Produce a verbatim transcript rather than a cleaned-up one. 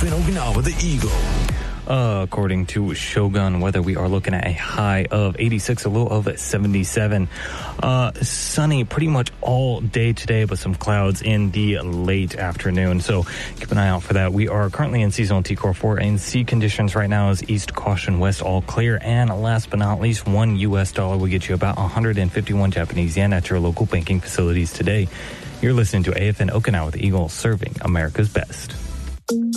F N Okinawa, the Eagle. Uh, according to Shogun Weather, we are looking at a high of eighty-six, a low of seventy-seven. Uh, sunny pretty much all day today, but some clouds in the late afternoon. So keep an eye out for that. We are currently in seasonal T Core four, and sea conditions right now is east caution, west all clear. And last but not least, one U S dollar will get you about one hundred fifty-one Japanese yen at your local banking facilities today. You're listening to A F N Okinawa, the Eagle, serving America's best.